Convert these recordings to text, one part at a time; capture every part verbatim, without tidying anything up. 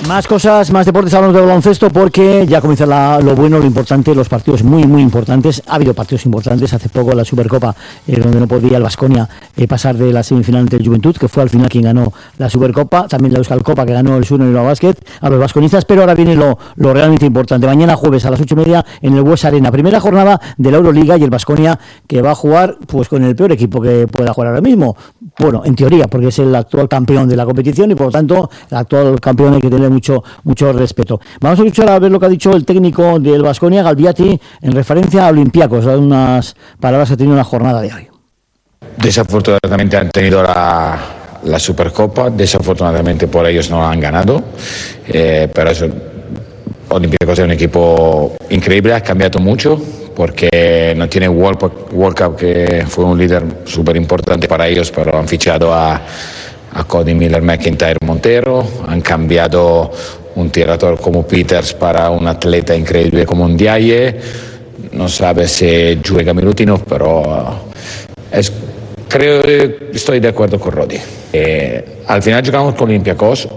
Más cosas, más deportes, hablamos de baloncesto porque ya comienza la, lo bueno, lo importante, los partidos muy, muy importantes. Ha habido partidos importantes, hace poco la Supercopa, eh, donde no podía el Baskonia eh, pasar de la semifinal ante el Juventud, que fue al final quien ganó la Supercopa, también la Euskal Copa que ganó el Sur Bilbao Basket a los vasconistas, pero ahora viene lo, lo realmente importante. Mañana jueves a las ocho y media en el Bues Arena, primera jornada de la Euroliga y el Baskonia que va a jugar pues con el peor equipo que pueda jugar ahora mismo. Bueno, en teoría, porque es el actual campeón de la competición y por lo tanto el actual campeón hay que tener mucho mucho respeto. Vamos a escuchar a ver lo que ha dicho el técnico del Baskonia, Galbiati, en referencia a Olympiacos. Unas palabras que ha tenido una jornada de hoy. Desafortunadamente han tenido la, la Supercopa, desafortunadamente por ellos no la han ganado, eh, pero eso, Olympiacos es un equipo increíble, ha cambiado mucho porque no tiene World, World Cup, que fue un líder súper importante para ellos, pero han fichado a, a Cody Miller, McIntyre, Montero, han cambiado un tirador como Peters para un atleta increíble como un Ndiaye, no sabe si juega Milutinov, pero es, creo, estoy de acuerdo con Rodi. Eh, al final jugamos con Olympiacos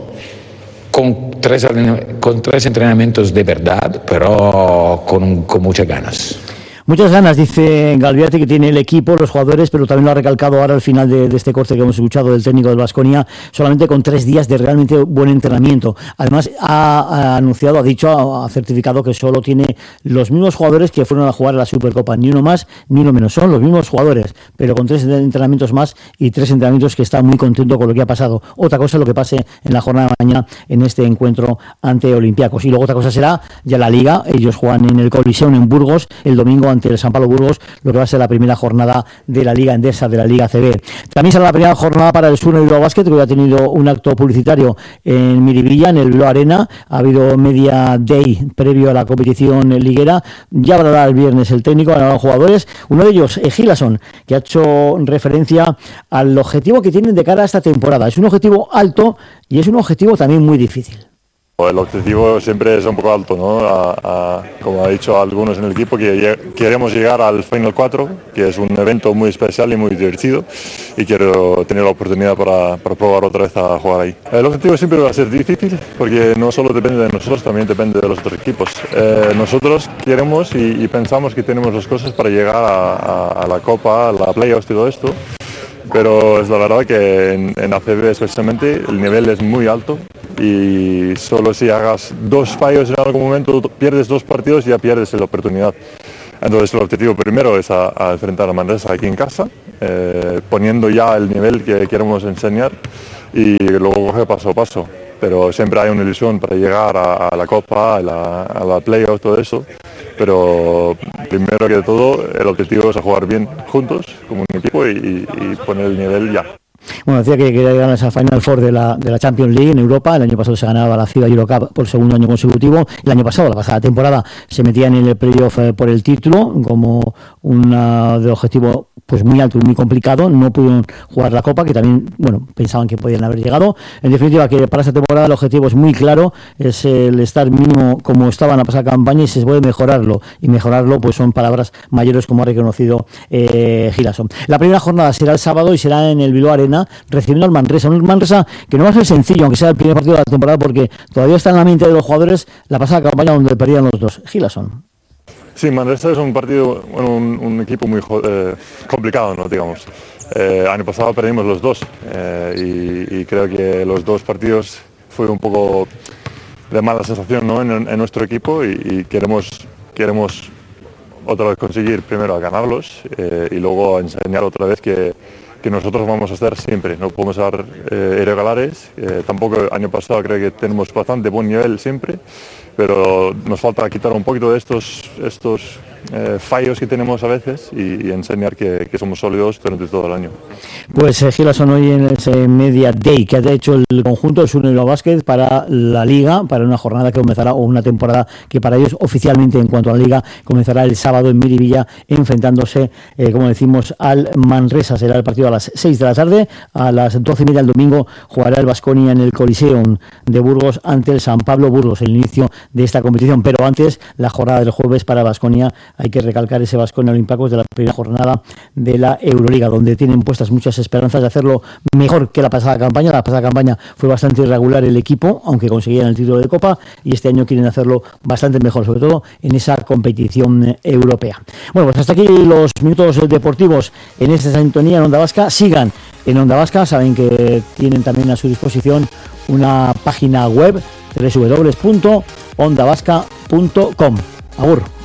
con tres, con tres entrenamientos de verdad, pero con, con muchas ganas. Muchas ganas, dice Galbiati, que tiene el equipo, los jugadores, pero también lo ha recalcado ahora al final de, de este corte que hemos escuchado del técnico del Baskonia, solamente con tres días de realmente buen entrenamiento. Además, ha, ha anunciado, ha dicho, ha, ha certificado que solo tiene los mismos jugadores que fueron a jugar a la Supercopa, ni uno más ni uno menos. Son los mismos jugadores, pero con tres entrenamientos más y tres entrenamientos que está muy contento con lo que ha pasado. Otra cosa es lo que pase en la jornada de mañana en este encuentro ante Olympiacos. Y luego otra cosa será ya la Liga. Ellos juegan en el Coliseum en Burgos el domingo ante el San Pablo Burgos, lo que va a ser la primera jornada de la Liga Endesa, de la Liga A C B. También será la primera jornada para el Sur Bilbao Basket, que hoy ha tenido un acto publicitario en Miribilla, en el Bilbao Arena. Ha habido media day previo a la competición liguera. Ya hablará el viernes el técnico, hablarán los jugadores. Uno de ellos, Gilason, que ha hecho referencia al objetivo que tienen de cara a esta temporada. Es un objetivo alto y es un objetivo también muy difícil. El objetivo siempre es un poco alto, ¿no? A, a, como ha dicho algunos en el equipo, que queremos llegar al Final cuatro, que es un evento muy especial y muy divertido, y quiero tener la oportunidad para, para probar otra vez a jugar ahí. El objetivo siempre va a ser difícil, porque no solo depende de nosotros, también depende de los otros equipos. Eh, nosotros queremos y, y pensamos que tenemos las cosas para llegar a, a, a la Copa, a la Playoffs y todo esto, pero es la verdad que en, en A C B especialmente el nivel es muy alto y solo si hagas dos fallos en algún momento, pierdes dos partidos y ya pierdes la oportunidad. Entonces el objetivo primero es a, a enfrentar a Manresa aquí en casa, eh, poniendo ya el nivel que queremos enseñar y luego coger paso a paso. Pero siempre hay una ilusión para llegar a, a la Copa, a la, a la Playoff, todo eso. Pero primero que todo, el objetivo es a jugar bien juntos, como un equipo, y, y poner el nivel ya. Bueno, decía que quería llegar a esa Final Four de la, de la Champions League en Europa. El año pasado se ganaba la FIBA Eurocup por segundo año consecutivo. El año pasado, la pasada temporada, se metían en el playoff por el título como un de objetivo pues muy alto y muy complicado. No pudieron jugar la Copa, que también, bueno, pensaban que podían haber llegado. En definitiva, que para esta temporada el objetivo es muy claro, es el estar mínimo como estaba en la pasada campaña y se puede mejorarlo. Y mejorarlo pues son palabras mayores, como ha reconocido eh, Gilason. La primera jornada será el sábado y será en el Bilbao Arena, recibiendo al Manresa. Un Manresa que no va a ser sencillo, aunque sea el primer partido de la temporada, porque todavía está en la mente de los jugadores la pasada campaña donde perdían los dos. Gilason. Sí, Manresa es un partido, bueno, un, un equipo muy eh, complicado, ¿no? Digamos. Eh, año pasado perdimos los dos eh, y, y creo que los dos partidos fue un poco de mala sensación, ¿no? en, en nuestro equipo y, y queremos, queremos otra vez conseguir primero a ganarlos eh, y luego a enseñar otra vez que que nosotros vamos a estar siempre, no podemos ser eh, irregulares, eh, tampoco el año pasado creo que tenemos bastante buen nivel siempre, pero nos falta quitar un poquito de estos, estos eh, fallos que tenemos a veces y, y enseñar que, que somos sólidos durante todo el año. Pues eh, Gilason hoy en ese Media Day que ha hecho el conjunto del Sur Bilbao Basket para la Liga, para una jornada que comenzará, o una temporada que para ellos oficialmente en cuanto a la Liga comenzará el sábado en Miribilla, enfrentándose, eh, como decimos, al Manresa. Será el partido a las seis de la tarde, a las doce y media del domingo jugará el Baskonia en el Coliseum de Burgos ante el San Pablo Burgos, el inicio de esta competición, pero antes la jornada del jueves para Baskonia hay que recalcar ese Baskonia Olympiacos de la primera jornada de la Euroliga, donde tienen puestas muchas esperanzas de hacerlo mejor que la pasada campaña. La pasada campaña fue bastante irregular el equipo, aunque conseguían el título de Copa, y este año quieren hacerlo bastante mejor, sobre todo en esa competición europea. Bueno, pues hasta aquí los minutos deportivos en esta sintonía en Onda Vasca. Sigan en Onda Vasca, saben que tienen también a su disposición una página web, doble u doble u doble u punto onda vasca punto com. Agur.